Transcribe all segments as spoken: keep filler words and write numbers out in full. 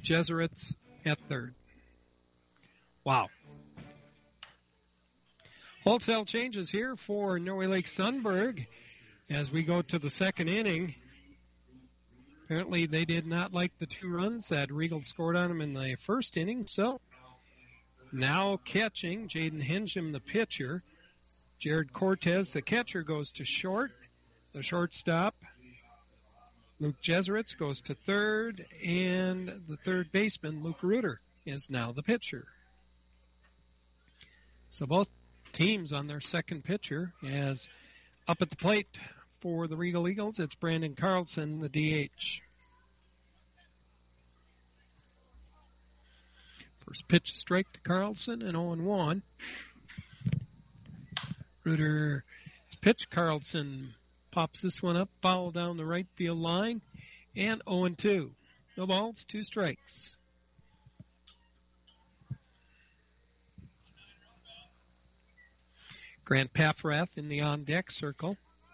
Jesuits at third. Wow. Wholesale changes here for Norway Lake Sunberg as we go to the second inning. Apparently they did not like the two runs that Regal scored on them in the first inning, so now catching, Jaden Hensham, the pitcher. Jared Cortez, the catcher, goes to short. The shortstop, Luke Jesuits, goes to third, and the third baseman, Luke Reuter, is now the pitcher. So both teams on their second pitcher, as up at the plate for the Regal Eagles, it's Brandon Carlson, the D H. First pitch strike to Carlson, and oh and one. Reuter pitch. Carlson pops this one up, foul down the right field line, and oh and two. No balls, two strikes. Grant Paffrath in the on-deck circle.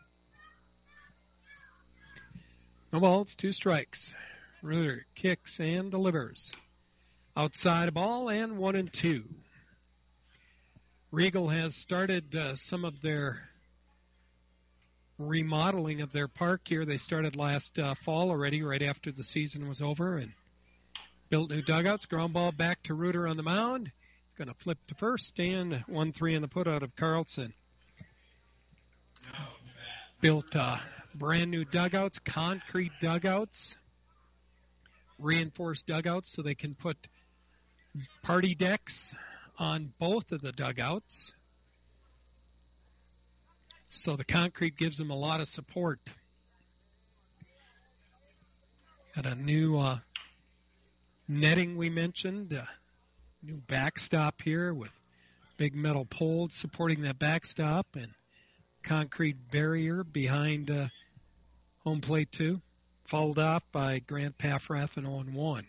No balls, two strikes. Reuter kicks and delivers. Outside a ball and one and two. Regal has started uh, some of their remodeling of their park here. They started last uh, fall already, right after the season was over, and built new dugouts. Ground ball back to Reuter on the mound. Going to flip to first, and one three in the put out of Carlson. Built uh, brand new dugouts, concrete dugouts, reinforced dugouts so they can put party decks on both of the dugouts. So the concrete gives them a lot of support. Got a new uh, netting we mentioned, uh, new backstop here with big metal poles supporting that backstop and concrete barrier behind uh, home plate two. Fouled off by Grant Paffrath and oh and one.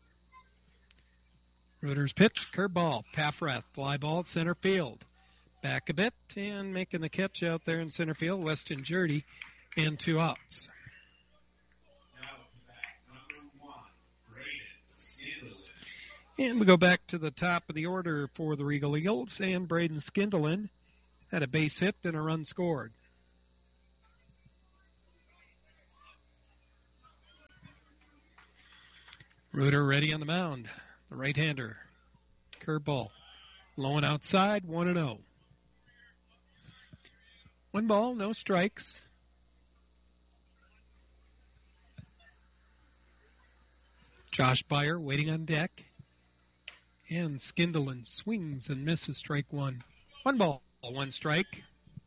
Reuter's pitch, curveball. Paffrath, fly ball at center field. Back a bit and making the catch out there in center field, Weston Jurdy, and two outs. And we go back to the top of the order for the Regal Eagles, and Braden Skindelen had a base hit and a run scored. Reuter ready on the mound. The right-hander. Curveball. Low and outside, one and oh. One ball, no strikes. Josh Byer waiting on deck. And Skindelen swings and misses strike one. One ball, one strike.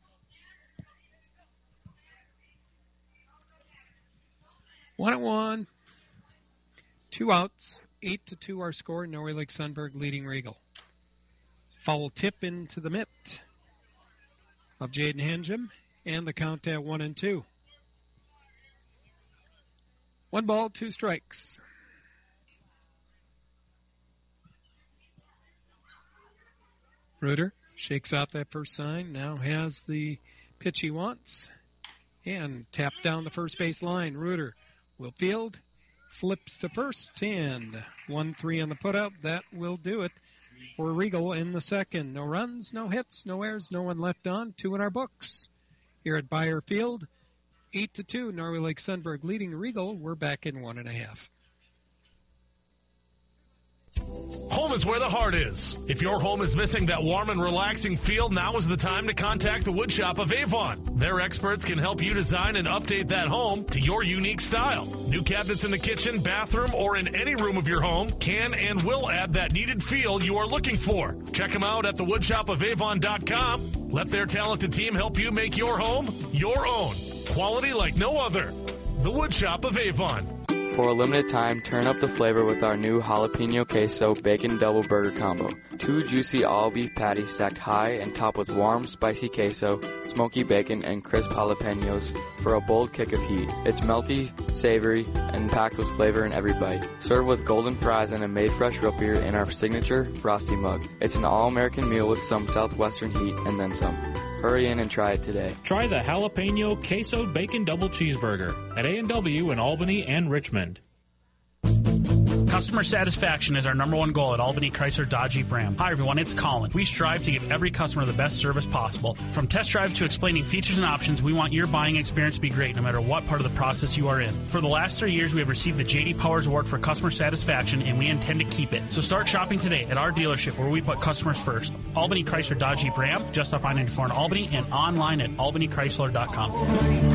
One and one. Two outs. Eight to two our score. Norway Lake Sunberg leading Regal. Foul tip into the mitt of Jaden Hensham, and the count at one and two. One ball, two strikes. Reuter shakes out that first sign, now has the pitch he wants, and tapped down the first base line. Reuter will field, flips to first, and one three on the putout. That will do it for Regal in the second. No runs, no hits, no errors, no one left on. Two in our books. Here at Byer Field, eight to two. Norway Lake Sunberg leading Regal. We're back in one and a half. Home is where the heart is. If your home is missing that warm and relaxing feel, now is the time to contact the Woodshop of Avon. Their experts can help you design and update that home to your unique style. New cabinets in the kitchen, bathroom, or in any room of your home can and will add that needed feel you are looking for. Check them out at the woodshop of avon dot com. Let their talented team help you make your home your own. Quality like no other. The Woodshop of Avon. For a limited time, turn up the flavor with our new jalapeno queso bacon double burger combo. Two juicy all-beef patties stacked high and topped with warm, spicy queso, smoky bacon, and crisp jalapenos for a bold kick of heat. It's melty, savory, and packed with flavor in every bite. Serve with golden fries and a made-fresh root beer in our signature Frosty mug. It's an all-American meal with some Southwestern heat and then some. Hurry in and try it today. Try the jalapeno queso bacon double cheeseburger at A and W in Albany and Richmond. Customer satisfaction is our number one goal at Albany Chrysler Dodge Jeep Ram. Hi everyone, it's Colin. We strive to give every customer the best service possible. From test drive to explaining features and options, we want your buying experience to be great no matter what part of the process you are in. For the last three years, we have received the J D Powers Award for customer satisfaction, and we intend to keep it. So start shopping today at our dealership where we put customers first. Albany Chrysler Dodge Jeep Ram, just off I ninety-four in Albany, and online at albany chrysler dot com.